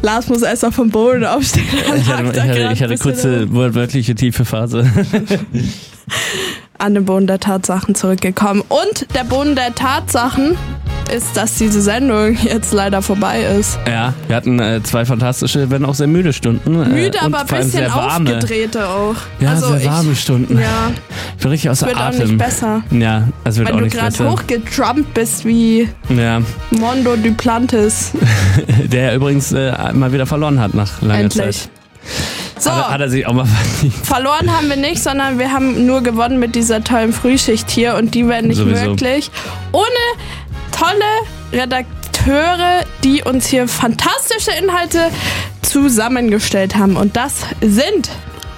Lars muss erst noch vom Boden aufstehen. Ich hatte kurze wortwörtliche tiefe Phase. An den Boden der Tatsachen zurückgekommen. Und der Boden der Tatsachen ist, dass diese Sendung jetzt leider vorbei ist. Ja, wir hatten 2 fantastische, wenn auch sehr müde Stunden. Müde, aber ein bisschen aufgedrehte auch. Ja, also sehr warme Stunden. Ja. Ich bin richtig außer Atem. Wird auch nicht besser. Ja, es wird auch nicht besser. Weil du gerade hochgetrumpt bist wie Mondo Duplantis. Der übrigens mal wieder verloren hat nach langer Zeit. So, hat er sich auch mal verdient. Verloren haben wir nicht, sondern wir haben nur gewonnen mit dieser tollen Frühschicht hier und die wäre nicht möglich ohne tolle Redakteure, die uns hier fantastische Inhalte zusammengestellt haben. Und das sind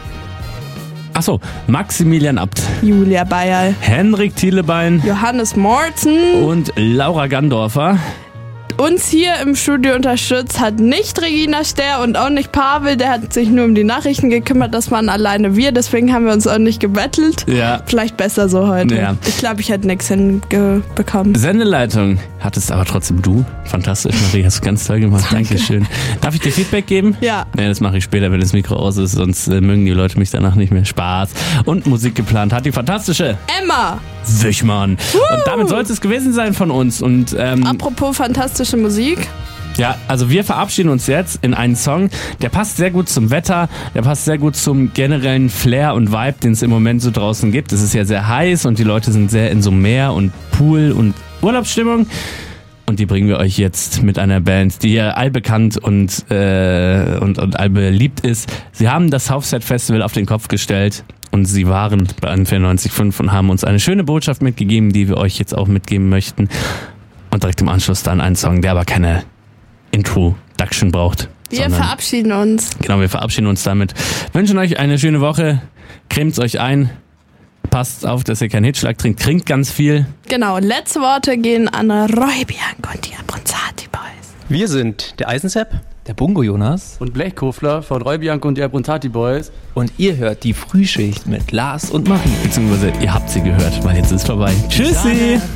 Achso, Maximilian Abt, Julia Bayerl, Henrik Thielebein, Johannes Morten und Laura Gandorfer. Uns hier im Studio unterstützt hat nicht Regina Ster und auch nicht Pavel, der hat sich nur um die Nachrichten gekümmert, das waren alleine wir, deswegen haben wir uns auch nicht gebettelt. Ja. Vielleicht besser so heute. Ja. Ich glaube, ich hätte nichts hinbekommen. Sendeleitung hattest aber trotzdem du. Fantastisch, Marie, hast du ganz toll gemacht. Dankeschön. Darf ich dir Feedback geben? Ja. Nee, das mache ich später, wenn das Mikro aus ist, sonst mögen die Leute mich danach nicht mehr. Spaß. Und Musik geplant hat die fantastische Emma Wichmann. Und damit soll es gewesen sein von uns. Und apropos fantastische Musik. Ja, also wir verabschieden uns jetzt in einen Song, der passt sehr gut zum Wetter, der passt sehr gut zum generellen Flair und Vibe, den es im Moment so draußen gibt. Es ist ja sehr heiß und die Leute sind sehr in so Meer und Pool und Urlaubsstimmung. Und die bringen wir euch jetzt mit einer Band, die ja allbekannt und allbeliebt ist. Sie haben das Southside Festival auf den Kopf gestellt. Und sie waren bei 94.5 und haben uns eine schöne Botschaft mitgegeben, die wir euch jetzt auch mitgeben möchten. Und direkt im Anschluss dann ein Song, der aber keine Introduction braucht. Wir verabschieden uns. Genau, wir verabschieden uns damit. Wünschen euch eine schöne Woche. Cremt's euch ein. Passt auf, dass ihr keinen Hitschlag trinkt. Trinkt ganz viel. Genau, letzte Worte gehen an Roy Bianco und die Abronzati Boys. Wir sind der Eisensepp, der Bungo Jonas und Blechkofler von Roy Bianco und die Abronzati Boys. Und ihr hört die Frühschicht mit Lars und Marie. Beziehungsweise ihr habt sie gehört, weil jetzt ist vorbei. Tschüssi!